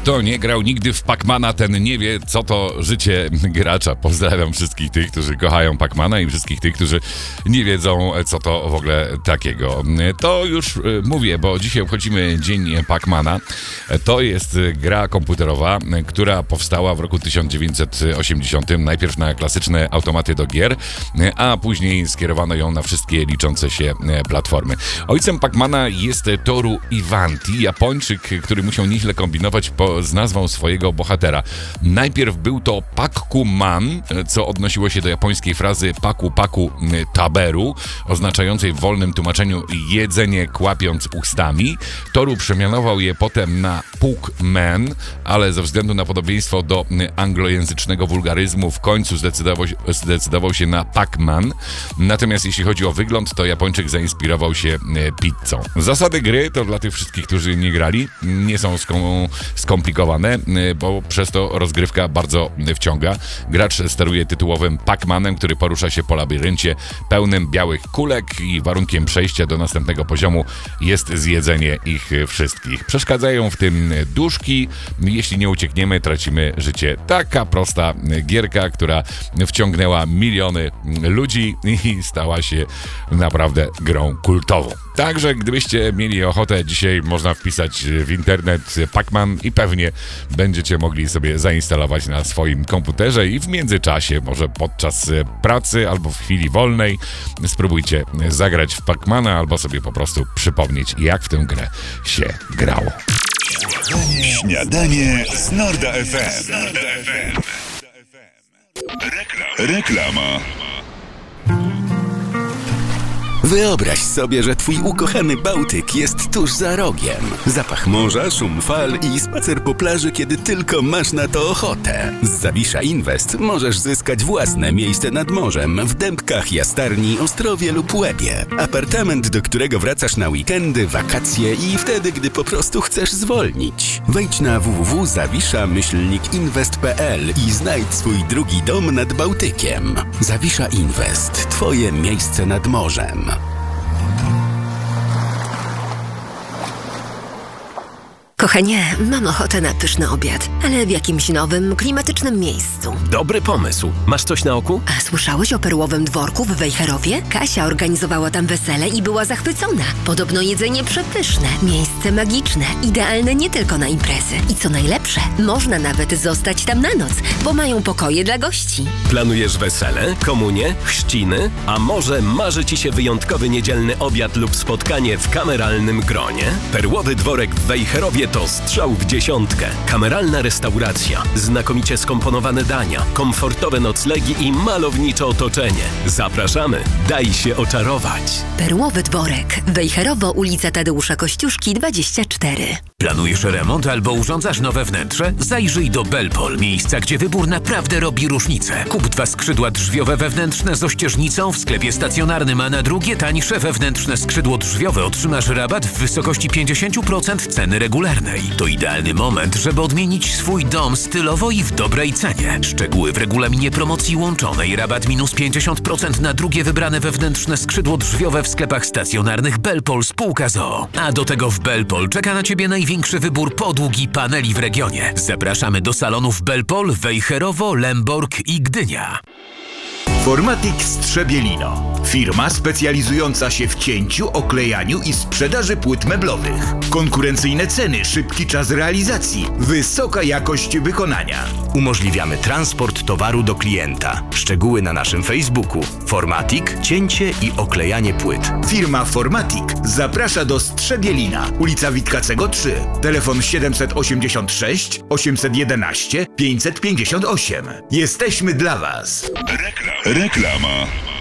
Kto nie grał nigdy w Pac-Mana, ten nie wie, co to życie gracza. Pozdrawiam wszystkich tych, którzy kochają Pac-Mana i wszystkich tych, którzy nie wiedzą, co to w ogóle takiego. To już mówię, bo dzisiaj obchodzimy Dzień Pac-Mana. To jest gra komputerowa, która powstała w roku 1980, najpierw na klasyczne automaty do gier, a później skierowano ją na wszystkie liczące się platformy. Ojcem Pac-Mana jest Toru Iwanti, Japończyk, który musiał nieźle kombinować z nazwą swojego bohatera. Najpierw był to Pakku-man, co odnosiło się do japońskiej frazy paku taberu, oznaczającej w wolnym tłumaczeniu jedzenie kłapiąc ustami. Toru przemianował je potem na Puk-man, ale ze względu na podobieństwo do anglojęzycznego wulgaryzmu w końcu zdecydował się na Pac-Man. Natomiast jeśli chodzi o wygląd, to Japończyk zainspirował się pizzą. Zasady gry to dla tych wszystkich, którzy nie grali, nie są skomplikowane, bo przez to rozgrywka bardzo wciąga. Gracz steruje tytułowym Pac-Manem, który porusza się po labiryncie pełnym białych kulek i warunkiem przejścia do następnego poziomu jest zjedzenie ich wszystkich. Przeszkadzają w tym duszki. Jeśli nie uciekniemy, tracimy życie. Taka prosta gierka, która wciągnęła miliony ludzi i stała się naprawdę grą kultową. Także gdybyście mieli ochotę, dzisiaj można wpisać w internet Pac-Man i pewnie będziecie mogli sobie zainstalować na swoim komputerze i w międzyczasie, może podczas pracy albo w chwili wolnej, spróbujcie zagrać w Pac-Mana albo sobie po prostu przypomnieć, jak w tę grę się grało. Śniadanie z Norda FM. Reklama. Wyobraź sobie, że twój ukochany Bałtyk jest tuż za rogiem. Zapach morza, szum fal i spacer po plaży, kiedy tylko masz na to ochotę. Z Zawisza Invest możesz zyskać własne miejsce nad morzem w Dębkach, Jastarni, Ostrowie lub Łebie. Apartament, do którego wracasz na weekendy, wakacje i wtedy, gdy po prostu chcesz zwolnić. Wejdź na www.zawisza-invest.pl i znajdź swój drugi dom nad Bałtykiem. Zawisza Invest. Twoje miejsce nad morzem. Kochanie, mam ochotę na pyszny obiad, ale w jakimś nowym, klimatycznym miejscu. Dobry pomysł. Masz coś na oku? A słyszałeś o Perłowym Dworku w Wejherowie? Kasia organizowała tam wesele i była zachwycona. Podobno jedzenie przepyszne, miejsce magiczne, idealne nie tylko na imprezy. I co najlepsze, można nawet zostać tam na noc, bo mają pokoje dla gości. Planujesz wesele, komunię, chrzciny? A może marzy Ci się wyjątkowy niedzielny obiad lub spotkanie w kameralnym gronie? Perłowy Dworek w Wejherowie to strzał w dziesiątkę. Kameralna restauracja, znakomicie skomponowane dania, komfortowe noclegi i malownicze otoczenie. Zapraszamy, daj się oczarować. Perłowy Dworek, Wejherowo, ulica Tadeusza Kościuszki 24. Planujesz remont albo urządzasz nowe wnętrze? Zajrzyj do Belpol, miejsca, gdzie wybór naprawdę robi różnicę. Kup 2 skrzydła drzwiowe wewnętrzne z ościeżnicą w sklepie stacjonarnym, a na drugie tańsze wewnętrzne skrzydło drzwiowe otrzymasz rabat w wysokości 50% ceny regularnej. To idealny moment, żeby odmienić swój dom stylowo i w dobrej cenie. Szczegóły w regulaminie promocji łączonej. Rabat minus 50% na drugie wybrane wewnętrzne skrzydło drzwiowe w sklepach stacjonarnych Belpol spółka ZOO. A do tego w Belpol czeka na Ciebie największy wybór podłóg i paneli w regionie. Zapraszamy do salonów Belpol, Wejherowo, Lęborg i Gdynia. Formatic Strzebielino. Firma specjalizująca się w cięciu, oklejaniu i sprzedaży płyt meblowych. Konkurencyjne ceny, szybki czas realizacji, wysoka jakość wykonania. Umożliwiamy transport towaru do klienta. Szczegóły na naszym Facebooku. Formatic, cięcie i oklejanie płyt. Firma Formatic zaprasza do Strzebielina, ulica Witkacego 3. Telefon 786 811 558. Jesteśmy dla Was. Reklama.